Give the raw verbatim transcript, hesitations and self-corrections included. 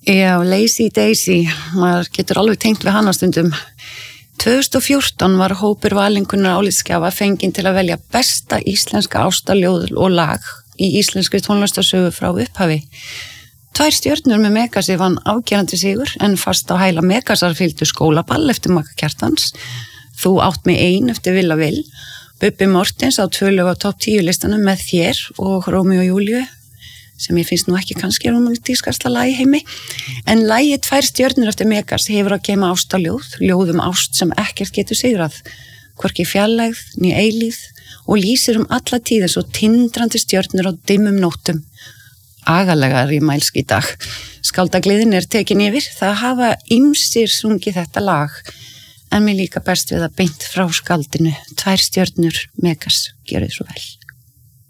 Já, Lazy Daisy, maður getur alveg tengt við hana stundum. tvö þúsund og fjórtán var hópur valinkunnar álitsgjafa fenginn til að velja besta íslenska ástarljóð og lag í íslenskri tónlistarsögu frá upphafi. Tvær stjörnur með Megasi vann afgerandi sigur en fast á hæla Megasar fylgdu Skólaball eftir Magga Kjartans, Þú átt mig ein eftir Villa Vill, Bubbi Mortens á tvö lög á topp tíu listanum með Þér og Rómeó og Júlíu, sem ég finnst nú ekki kannski rómantískasta lag í heimi, en lagið Tvær stjörnur eftir Megas hefur að geyma ástarljóð, ljóðum ást sem ekkert getur sigrað, hvorki fjarlægð né eilíð og lýsir um alla tíð eins og tindrandi stjörnur á dimmum nóttum. Agalega rímælsk í dag. Skáldagliðin er tekin yfir, það hafa ýmsir sungið þetta lag, en mér líka best við að beint frá skaldinu Tvær stjörnur Megas, gjörið svo vel.